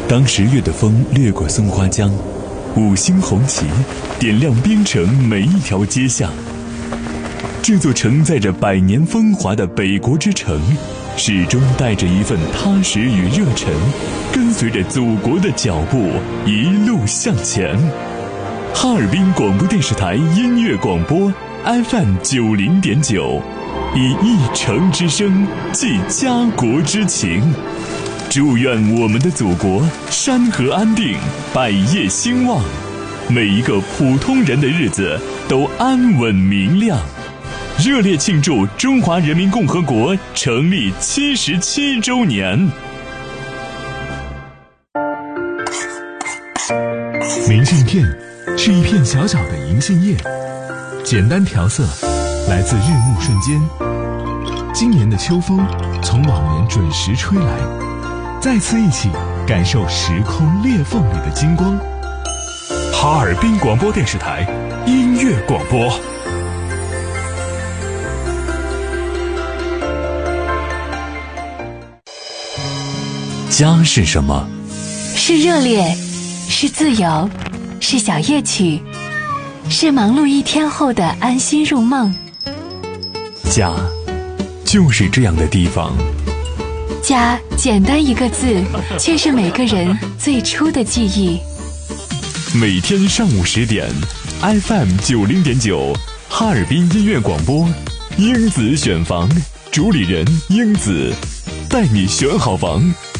当10月的风掠过松花江，五星红旗点亮边城每一条街巷。这座承载着100年风华的北国之城，始终带着一份踏实与热忱，跟随着祖国的脚步一路向前。哈尔滨广播电视台音乐广播 FM 90.9，以一城之声寄家国之情。祝愿我们的祖国山河安定，百业兴旺，每一个普通人的日子都安稳明亮。热烈庆祝中华人民共和国成立77周年。 明信片是一片小小的银杏叶，简单调色，来自日暮瞬间。今年的秋风从往年准时吹来，再次一起感受时空裂缝里的金光。 哈尔滨广播电视台音乐广播。家是什么？ 是热烈，是自由，是小夜曲，是忙碌一天后的安心入梦。 家就是这样的地方。 家简单一个字，却是每个人最初的记忆。 每天上午10点 FM 90.9哈尔滨音乐广播，英子选房，主理人英子，带你选好房，